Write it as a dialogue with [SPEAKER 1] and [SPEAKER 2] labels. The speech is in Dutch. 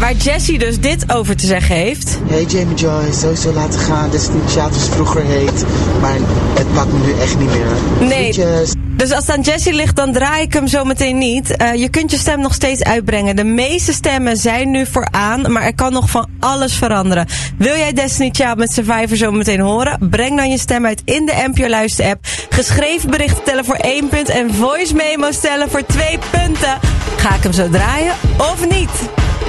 [SPEAKER 1] Waar Jessie dus dit over te zeggen heeft.
[SPEAKER 2] Hey Jamie Joy, sowieso laten gaan. Destiny Child was vroeger heet. Maar het pakt me nu echt niet meer.
[SPEAKER 1] Nee.
[SPEAKER 2] Groetjes.
[SPEAKER 1] Dus als het aan Jessie ligt, dan draai ik hem zo meteen niet. Je kunt je stem nog steeds uitbrengen. De meeste stemmen zijn nu vooraan, maar er kan nog van alles veranderen. Wil jij Destiny Child met Survivor zo meteen horen? Breng dan je stem uit in de NPO Luister app. Geschreven berichten tellen voor 1 punt en voice memo's tellen voor 2 punten. Ga ik hem zo draaien of niet?